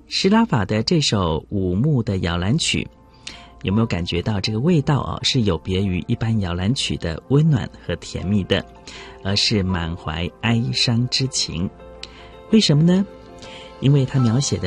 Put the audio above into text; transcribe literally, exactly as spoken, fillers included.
施拉法的这首五木的摇篮曲，有没有感觉到这个味道啊，是有别于一般摇篮曲的温暖和甜蜜的，而是满怀哀伤之情。为什么呢？因为它描写的